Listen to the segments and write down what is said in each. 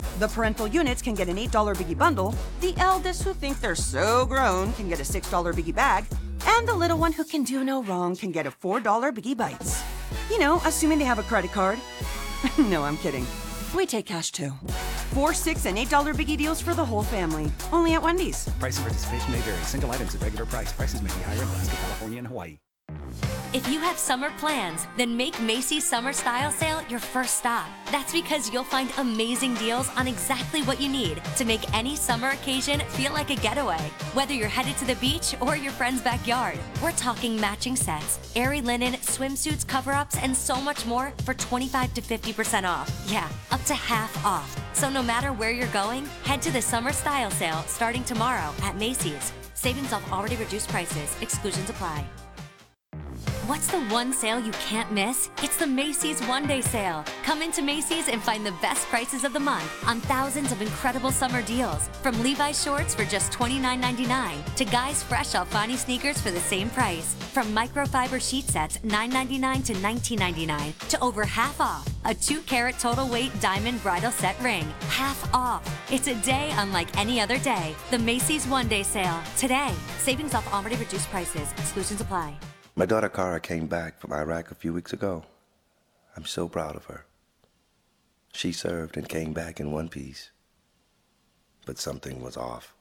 The parental units can get an $8 Biggie bundle, the eldest who think they're so grown can get a $6 Biggie bag, and the little one who can do no wrong can get a $4 Biggie Bites. You know, assuming they have a credit card. No, I'm kidding. We take cash too. 4, 6, and $8 Biggie deals for the whole family. Only at Wendy's. Price and participation may vary. Single items at regular price. Prices may be higher in Alaska, California, and Hawaii. If you have summer plans, then make Macy's Summer Style Sale your first stop. That's because you'll find amazing deals on exactly what you need to make any summer occasion feel like a getaway. Whether you're headed to the beach or your friend's backyard, we're talking matching sets, airy linen, swimsuits, cover-ups, and so much more for 25 to 50% off. Yeah, up to half off. So no matter where you're going, head to the Summer Style Sale starting tomorrow at Macy's. Savings off already reduced prices. Exclusions apply. What's the one sale you can't miss? It's the Macy's One Day Sale. Come into Macy's and find the best prices of the month on thousands of incredible summer deals. From Levi's shorts for just $29.99 to Guy's Fresh Alfani sneakers for the same price. From microfiber sheet sets $9.99 to $19.99 to over half off. A 2-carat total weight diamond bridal set ring. Half off. It's a day unlike any other day. The Macy's One Day Sale. Today. Savings off already reduced prices. Exclusions apply. My daughter Kara came back from Iraq a few weeks ago. I'm so proud of her. She served and came back in one piece. But something was off.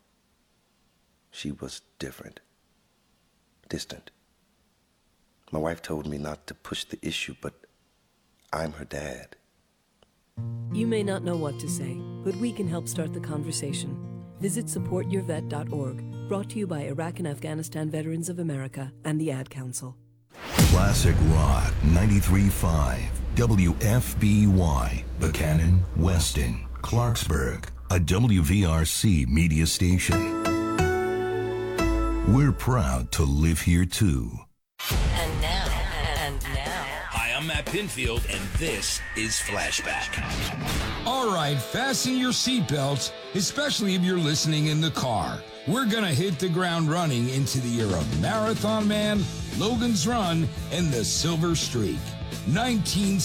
She was different. Distant. My wife told me not to push the issue, but I'm her dad. You may not know what to say, but we can help start the conversation. Visit supportyourvet.org, brought to you by Iraq and Afghanistan Veterans of America and the Ad Council. Classic Rock 93.5 WFBY, Buchanan, Weston, Clarksburg, a WVRC media station. We're proud to live here too. And now. Hi, I'm Matt Pinfield, and this is Flashback. All right, fasten your seatbelts, especially if you're listening in the car. We're going to hit the ground running into the year of Marathon Man, Logan's Run, and the Silver Streak.